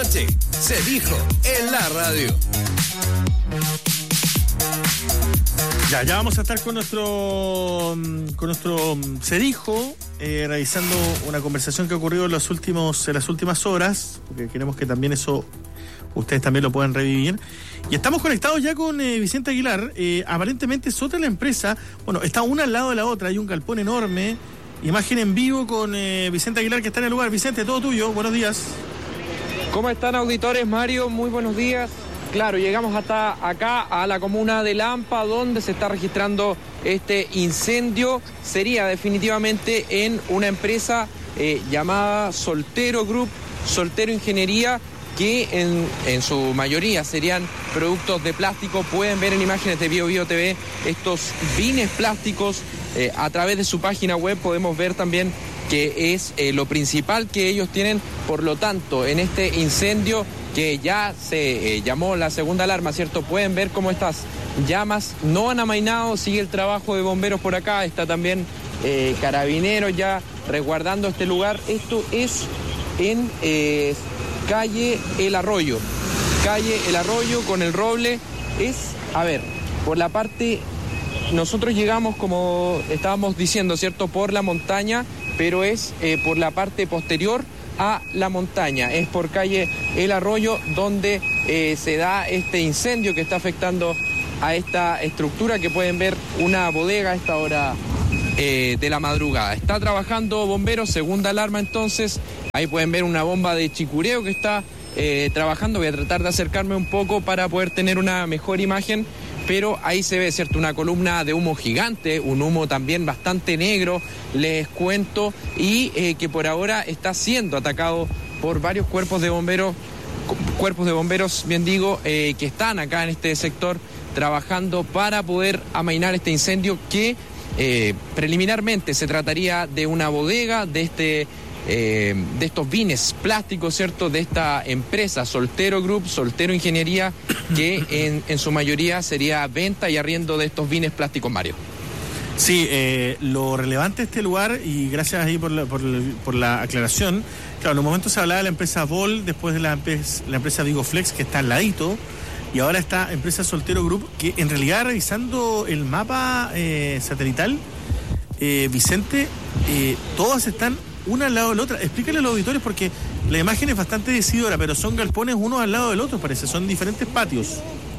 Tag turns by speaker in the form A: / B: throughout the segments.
A: Se dijo en la radio.
B: Ya vamos a estar con nuestro Se dijo, realizando una conversación que ha ocurrido en las últimas horas, porque queremos que también eso ustedes también lo puedan revivir. Y estamos conectados ya con Vicente Aguilar. Aparentemente es otra la empresa, bueno, está una al lado de la otra, hay un galpón enorme. Imagen en vivo con Vicente Aguilar, que está en el lugar. Vicente, todo tuyo, buenos días.
C: ¿Cómo están, auditores? Mario, muy buenos días. Claro, llegamos hasta acá a la comuna de Lampa, donde se está registrando este incendio. Sería definitivamente en una empresa llamada Soltero Group, Soltero Ingeniería, que en su mayoría serían productos de plástico. Pueden ver en imágenes de BioBio TV estos bines plásticos. A través de su página web podemos ver también que es lo principal que ellos tienen. Por lo tanto, en este incendio que ya se llamó la segunda alarma, ¿cierto? Pueden ver cómo estas llamas no han amainado, sigue el trabajo de bomberos por acá, está también carabineros ya resguardando este lugar. Esto es en calle El Arroyo con el Roble. Por la parte, nosotros llegamos, como estábamos diciendo, ¿cierto?, por la montaña, pero es por la parte posterior a la montaña, es por calle El Arroyo donde se da este incendio que está afectando a esta estructura que pueden ver, una bodega a esta hora de la madrugada. Está trabajando bomberos, segunda alarma entonces, ahí pueden ver una bomba de chicureo que está trabajando. Voy a tratar de acercarme un poco para poder tener una mejor imagen, pero ahí se ve, ¿cierto?, una columna de humo gigante, un humo también bastante negro, les cuento, y que por ahora está siendo atacado por varios cuerpos de bomberos, bien digo, que están acá en este sector trabajando para poder amainar este incendio que preliminarmente se trataría de una bodega de estos bines plásticos, ¿cierto?, de esta empresa Soltero Group, Soltero Ingeniería, que en su mayoría sería venta y arriendo de estos bines plásticos, Mario.
B: Sí, lo relevante de este lugar, y gracias ahí por la aclaración. Claro, en un momento se hablaba de la empresa Vol, después de la empresa Vigoflex, que está al ladito, y ahora esta empresa Soltero Group, que en realidad, revisando el mapa satelital, Vicente, todas están una al lado de la otra. Explícale a los auditores, porque la imagen es bastante decidora, pero son galpones uno al lado del otro, parece, son diferentes patios.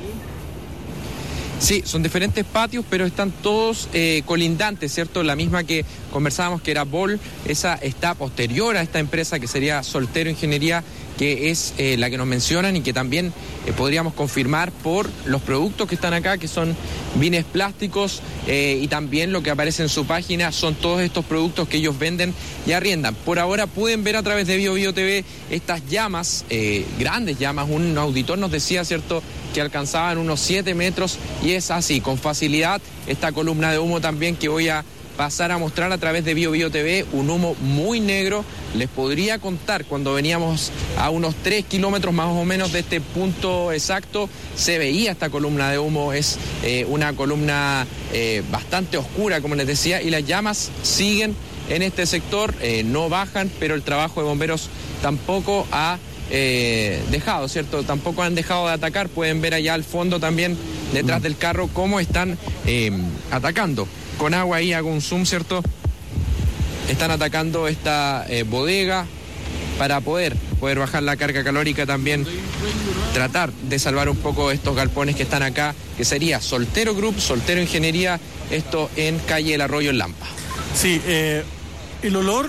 C: Sí, son diferentes patios, pero están todos colindantes, ¿cierto? La misma que conversábamos, que era Vol, esa está posterior a esta empresa que sería Soltero Ingeniería, que es la que nos mencionan y que también podríamos confirmar por los productos que están acá, que son bines plásticos, y también lo que aparece en su página son todos estos productos que ellos venden y arriendan. Por ahora pueden ver a través de BioBio TV estas llamas, grandes llamas. Un auditor nos decía, ¿cierto?, que alcanzaban unos 7 metros, y es así, con facilidad. Esta columna de humo también que voy a pasar a mostrar a través de BioBio TV, un humo muy negro. Les podría contar, cuando veníamos a unos 3 kilómetros más o menos de este punto exacto, se veía esta columna de humo. Es una columna bastante oscura, como les decía, y las llamas siguen en este sector, no bajan, pero el trabajo de bomberos tampoco ha dejado, ¿cierto? Tampoco han dejado de atacar. Pueden ver allá al fondo también, detrás del carro, cómo están atacando. Con agua ahí hago un zoom, ¿cierto? Están atacando esta bodega para poder bajar la carga calórica, también tratar de salvar un poco estos galpones que están acá, que sería Soltero Group, Soltero Ingeniería, esto en calle El Arroyo, en Lampa.
B: Sí, el olor,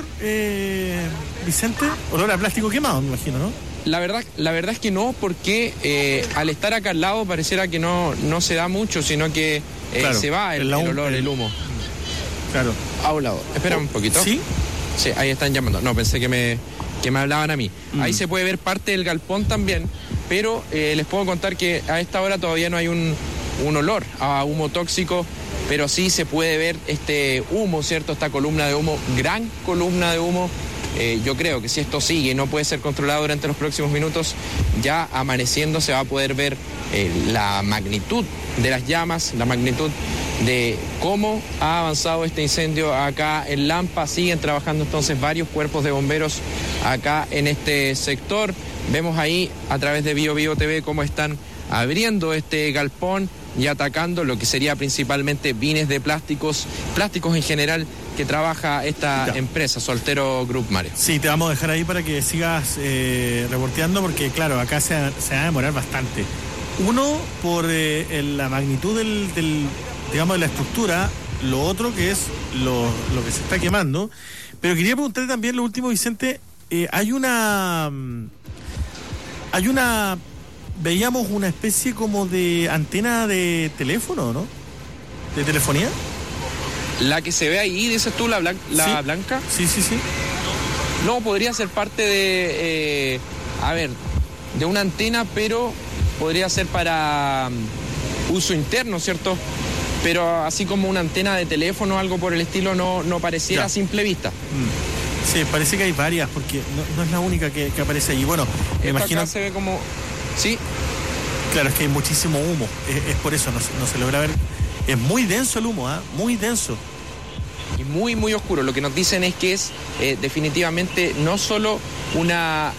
B: Vicente, olor a plástico quemado, me imagino, ¿no?
C: La verdad es que no, porque al estar acá al lado pareciera que no se da mucho, sino que claro, se va el olor, el humo.
B: Claro.
C: A un lado. Espera un poquito.
B: ¿Sí?
C: Sí, ahí están llamando. No, pensé que me hablaban a mí. Ahí se puede ver parte del galpón también, pero les puedo contar que a esta hora todavía no hay un olor a humo tóxico, pero sí se puede ver este humo, ¿cierto? Esta columna de humo, gran columna de humo. Yo creo que si esto sigue y no puede ser controlado durante los próximos minutos, ya amaneciendo se va a poder ver la magnitud de las llamas, la magnitud de cómo ha avanzado este incendio acá en Lampa. Siguen trabajando entonces varios cuerpos de bomberos acá en este sector. Vemos ahí a través de Bio Bio TV cómo están abriendo este galpón y atacando lo que sería principalmente vines de plásticos en general que trabaja esta empresa, Soltero Group, Mario.
B: Sí, te vamos a dejar ahí para que sigas reporteando, porque claro, acá se va a demorar bastante. Uno, por la magnitud digamos, de la estructura, lo otro que es lo que se está quemando. Pero quería preguntarle también lo último, Vicente, veíamos una especie como de antena de teléfono, ¿no? ¿De telefonía?
C: La que se ve ahí, dices tú, la blanca.
B: Sí.
C: No, podría ser parte de una antena, pero podría ser para uso interno, ¿cierto? Pero así como una antena de teléfono o algo por el estilo no pareciera a simple vista.
B: Sí, parece que hay varias, porque no es la única que aparece allí. Bueno, me imagino...
C: Acá se ve como... Sí.
B: Claro, es que hay muchísimo humo, es por eso, no se logra ver. Es muy denso el humo, muy denso.
C: Y muy, muy oscuro. Lo que nos dicen es que es definitivamente no solo una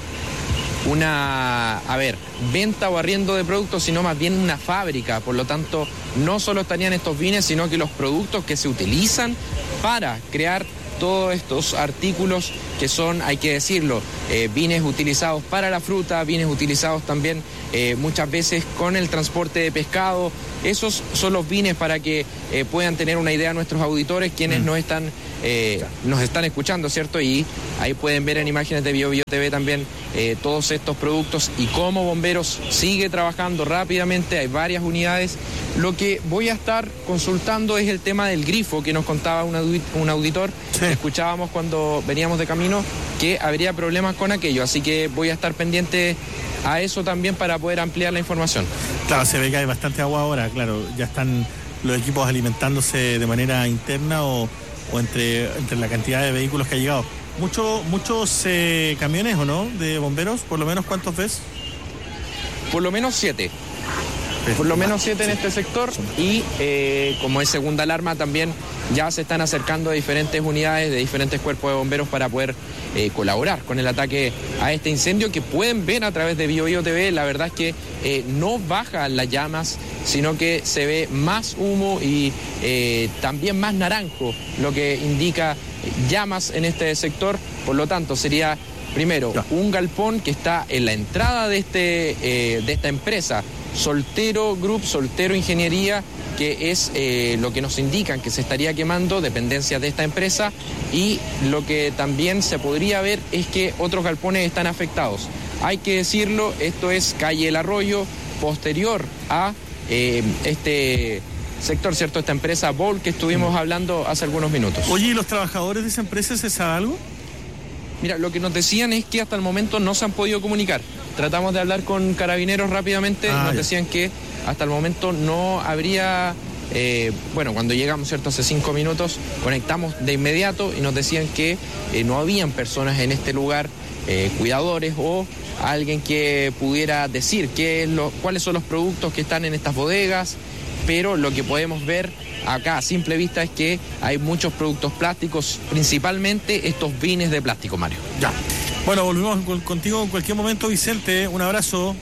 C: venta o arriendo de productos, sino más bien una fábrica. Por lo tanto, no solo estarían estos vines, sino que los productos que se utilizan para crear todos estos artículos que son, hay que decirlo, vines utilizados para la fruta, vines utilizados también muchas veces con el transporte de pescado. Esos son los vines para que puedan tener una idea nuestros auditores, quienes nos están escuchando, ¿cierto? Y ahí pueden ver en imágenes de Bio Bio TV también todos estos productos y cómo Bomberos sigue trabajando rápidamente. Hay varias unidades. Lo que voy a estar consultando es el tema del grifo que nos contaba un auditor. Sí. Escuchábamos cuando veníamos de camino que habría problemas con aquello, así que voy a estar pendiente a eso también para poder ampliar la información. Claro, se ve que hay bastante agua ahora, claro, ya están los equipos alimentándose de manera interna o entre la cantidad de vehículos que ha llegado. Muchos camiones, ¿o no?, de bomberos, por lo menos, ¿cuántos ves? Por lo menos 7. Por lo menos 7 en este sector y como es segunda alarma también ya se están acercando a diferentes unidades de diferentes cuerpos de bomberos para poder colaborar con el ataque a este incendio que pueden ver a través de Bio Bio TV. La verdad es que no bajan las llamas, sino que se ve más humo y también más naranjo, lo que indica llamas en este sector. Por lo tanto, sería primero un galpón que está en la entrada de esta empresa, Soltero Group, Soltero Ingeniería, que es lo que nos indican que se estaría quemando, dependencias de esta empresa, y lo que también se podría ver es que otros galpones están afectados. Hay que decirlo, esto es calle El Arroyo, posterior a este sector, ¿cierto? Esta empresa Bol que estuvimos hablando hace algunos minutos.
B: Oye, ¿y los trabajadores de esa empresa se sabe algo?
C: Mira, lo que nos decían es que hasta el momento no se han podido comunicar. Tratamos de hablar con carabineros rápidamente, nos decían que hasta el momento no habría... cuando llegamos, ¿cierto?, hace 5 minutos, conectamos de inmediato y nos decían que no habían personas en este lugar, cuidadores o alguien que pudiera decir cuáles son los productos que están en estas bodegas, pero lo que podemos ver acá a simple vista es que hay muchos productos plásticos, principalmente estos vines de plástico, Mario.
B: Ya. Bueno, volvemos contigo en cualquier momento, Vicente. Un abrazo.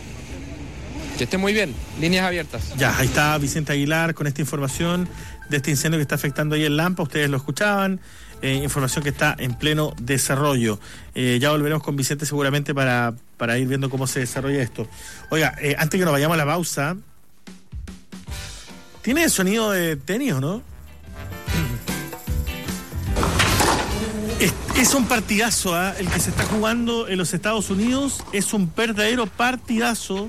C: Que esté muy bien. Líneas abiertas.
B: Ya, ahí está Vicente Aguilar con esta información de este incendio que está afectando ahí en Lampa. Ustedes lo escuchaban. Información que está en pleno desarrollo. Ya volveremos con Vicente seguramente para ir viendo cómo se desarrolla esto. Oiga, antes que nos vayamos a la pausa, ¿tiene sonido de tenis o no? Es un partidazo, el que se está jugando en los Estados Unidos. Es un verdadero partidazo.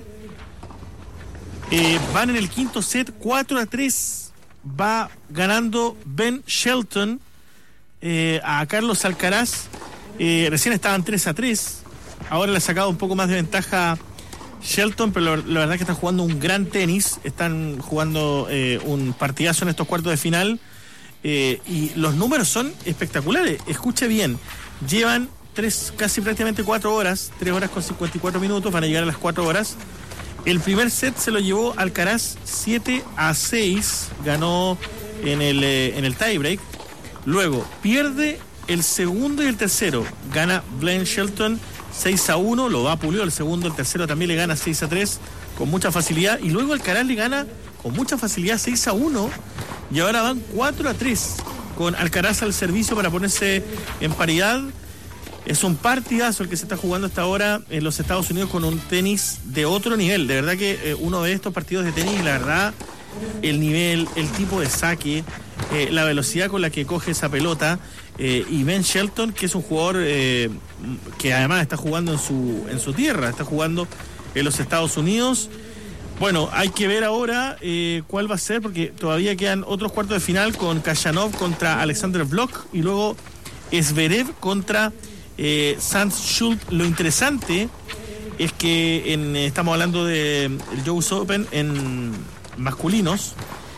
B: Van en el quinto set, 4-3. Va ganando Ben Shelton a Carlos Alcaraz. Recién estaban 3-3. Ahora le ha sacado un poco más de ventaja Shelton, pero la verdad es que están jugando un gran tenis. Están jugando un partidazo en estos cuartos de final. Y los números son espectaculares. Escuche bien, llevan casi prácticamente 4 horas, 3 horas con 54 minutos, van a llegar a las 4 horas. El primer set se lo llevó Alcaraz 7-6, ganó en el tiebreak. Luego pierde el segundo y el tercero, gana Ben Shelton 6-1, lo va Pulido, el segundo, el tercero también le gana 6-3 con mucha facilidad, y luego Alcaraz le gana con mucha facilidad 6-1, y ahora van 4-3 con Alcaraz al servicio para ponerse en paridad. Es un partidazo el que se está jugando hasta ahora en los Estados Unidos, con un tenis de otro nivel. De verdad que uno ve estos partidos de tenis y la verdad, el nivel, el tipo de saque, la velocidad con la que coge esa pelota, y Ben Shelton, que es un jugador que además está jugando en su tierra, está jugando en los Estados Unidos. Bueno, hay que ver ahora cuál va a ser, porque todavía quedan otros cuartos de final con Khachanov contra Alexander Blok y luego Zverev contra Sanz Schultz. Lo interesante es que estamos hablando del US Open en masculinos,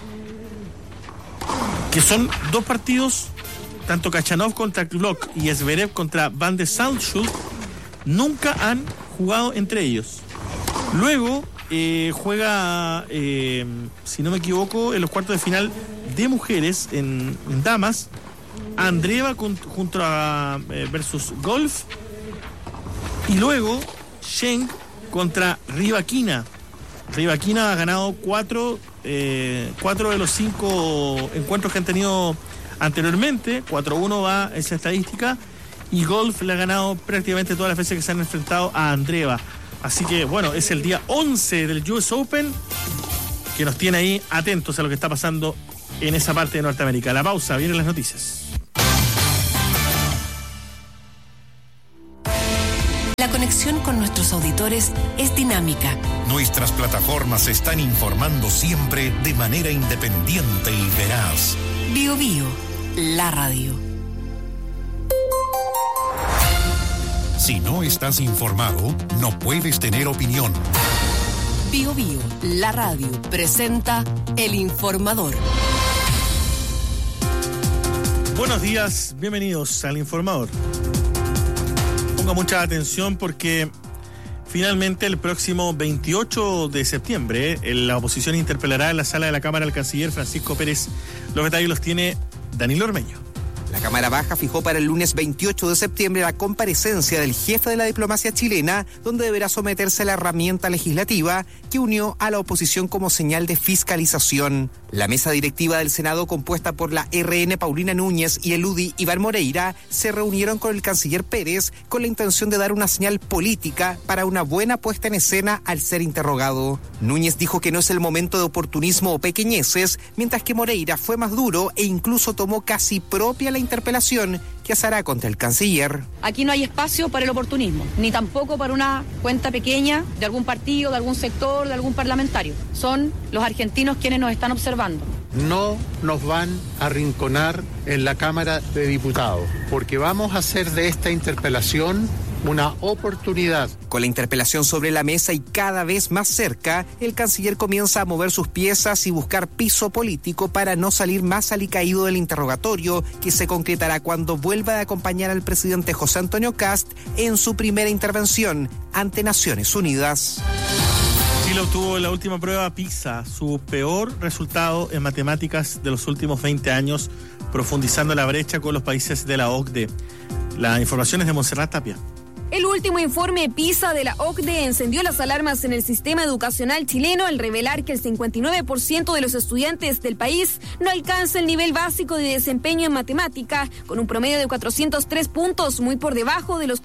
B: que son dos partidos, tanto Khachanov contra Blok y Zverev contra Van de Zandschulp, nunca han jugado entre ellos. Luego juega, si no me equivoco, en los cuartos de final de mujeres en damas, Andreeva junto a versus Golf, y luego Schenk contra Rybakina. Rybakina ha ganado 4 de los 5 encuentros que han tenido anteriormente. 4-1 va esa estadística, y Golf le ha ganado prácticamente todas las veces que se han enfrentado a Andreeva. Así que bueno, es el día 11 del US Open, que nos tiene ahí atentos a lo que está pasando en esa parte de Norteamérica. La pausa, vienen las noticias.
D: La conexión con nuestros auditores es dinámica.
E: Nuestras plataformas están informando siempre de manera independiente y veraz.
D: Bio Bio, la radio.
E: Si no estás informado, no puedes tener opinión.
D: Bio Bio, la radio, presenta El Informador.
B: Buenos días, bienvenidos al Informador. Ponga mucha atención porque finalmente el próximo 28 de septiembre la oposición interpelará en la sala de la Cámara al canciller Francisco Pérez. Los detalles los tiene Danilo Ormeño.
F: La Cámara Baja fijó para el lunes 28 de septiembre la comparecencia del jefe de la diplomacia chilena, donde deberá someterse a la herramienta legislativa que unió a la oposición como señal de fiscalización. La mesa directiva del Senado, compuesta por la RN Paulina Núñez y el UDI Iván Moreira, se reunieron con el canciller Pérez con la intención de dar una señal política para una buena puesta en escena al ser interrogado. Núñez dijo que no es el momento de oportunismo o pequeñeces, mientras que Moreira fue más duro e incluso tomó casi propia la interpelación que hará contra el canciller.
G: Aquí no hay espacio para el oportunismo, ni tampoco para una cuenta pequeña de algún partido, de algún sector, de algún parlamentario. Son los argentinos quienes nos están observando.
H: No nos van a arrinconar en la Cámara de Diputados, porque vamos a hacer de esta interpelación una oportunidad.
F: Con la interpelación sobre la mesa y cada vez más cerca, el canciller comienza a mover sus piezas y buscar piso político para no salir más alicaído del interrogatorio, que se concretará cuando vuelva a acompañar al presidente José Antonio Kast en su primera intervención ante Naciones Unidas.
B: Chile obtuvo en la última prueba PISA su peor resultado en matemáticas de los últimos 20 años, profundizando la brecha con los países de la OCDE. La información es de Montserrat Tapia.
I: El último informe PISA de la OCDE encendió las alarmas en el sistema educacional chileno al revelar que el 59% de los estudiantes del país no alcanza el nivel básico de desempeño en matemática, con un promedio de 403 puntos, muy por debajo de los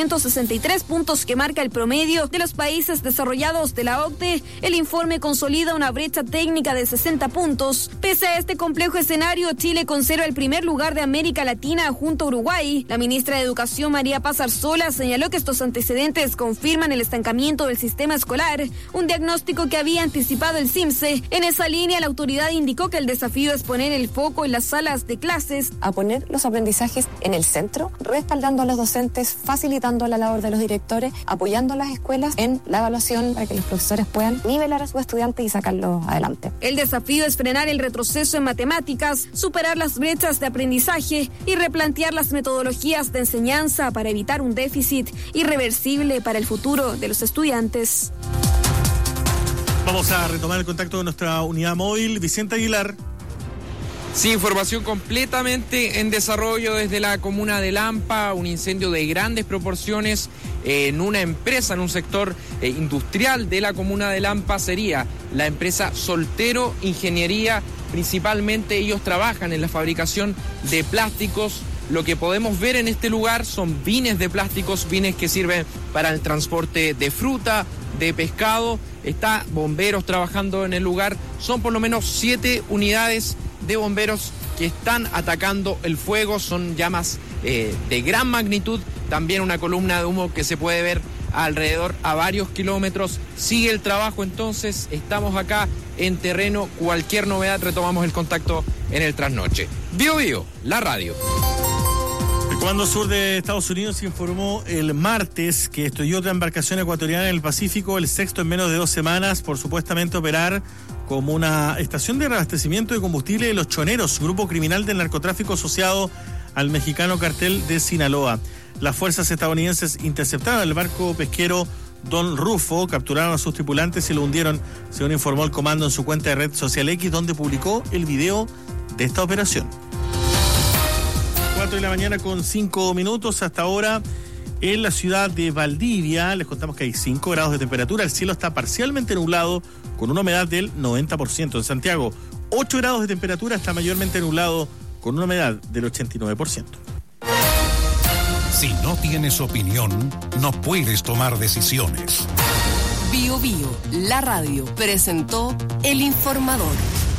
I: 463 puntos que marca el promedio de los países desarrollados de la OCDE. El informe consolida una brecha técnica de 60 puntos. Pese a este complejo escenario, Chile conserva el primer lugar de América Latina junto a Uruguay. La ministra de Educación, María Paz Arzola, señaló que estos antecedentes confirman el estancamiento del sistema escolar, un diagnóstico que había anticipado el CIMSE. En esa línea, la autoridad indicó que el desafío es poner el foco en las salas de clases.
J: A poner los aprendizajes en el centro, respaldando a los docentes, facilitando la labor de los directores, apoyando a las escuelas en la evaluación para que los profesores puedan nivelar a sus estudiantes y sacarlos adelante.
I: El desafío es frenar el retroceso en matemáticas, superar las brechas de aprendizaje y replantear las metodologías de enseñanza para evitar un déficit irreversible para el futuro de los estudiantes.
B: Vamos a retomar el contacto con nuestra unidad móvil. Vicente Aguilar
C: Sí, información completamente en desarrollo desde la comuna de Lampa, un incendio de grandes proporciones en una empresa, en un sector industrial de la comuna de Lampa. Sería la empresa Soltero Ingeniería. Principalmente ellos trabajan en la fabricación de plásticos. Lo que podemos ver en este lugar son bines de plásticos, bines que sirven para el transporte de fruta, de pescado. Está bomberos trabajando en el lugar. Son por lo menos 7 unidades de bomberos que están atacando el fuego. Son llamas de gran magnitud. También una columna de humo que se puede ver alrededor a varios kilómetros. Sigue el trabajo entonces. Estamos acá en terreno. Cualquier novedad retomamos el contacto en el trasnoche. Bio Bio, la radio.
B: El Comando Sur de Estados Unidos informó el martes que estrelló otra embarcación ecuatoriana en el Pacífico, el sexto en menos de 2 semanas, por supuestamente operar como una estación de reabastecimiento de combustible de Los Choneros, grupo criminal del narcotráfico asociado al mexicano cartel de Sinaloa. Las fuerzas estadounidenses interceptaron el barco pesquero Don Rufo, capturaron a sus tripulantes y lo hundieron, según informó el comando en su cuenta de red social X, donde publicó el video de esta operación. 4 de la mañana con 5 minutos. Hasta ahora en la ciudad de Valdivia les contamos que hay 5 grados de temperatura, el cielo está parcialmente nublado con una humedad del 90%. En Santiago 8 grados de temperatura, está mayormente nublado con una humedad del 89%.
E: Si no tienes opinión, no puedes tomar decisiones.
D: Bio Bio, la radio, presentó El Informador.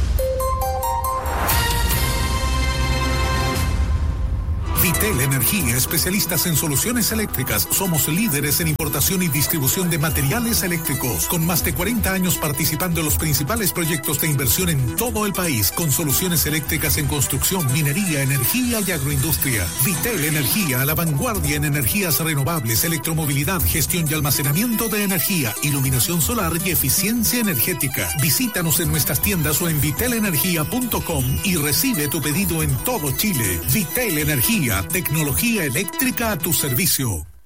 E: Vitel Energía, especialistas en soluciones eléctricas. Somos líderes en importación y distribución de materiales eléctricos, con más de 40 años participando en los principales proyectos de inversión en todo el país, con soluciones eléctricas en construcción, minería, energía y agroindustria. Vitel Energía, a la vanguardia en energías renovables, electromovilidad, gestión y almacenamiento de energía, iluminación solar y eficiencia energética. Visítanos en nuestras tiendas o en vitelenergia.com y recibe tu pedido en todo Chile. Vitel Energía, tecnología eléctrica a tu servicio.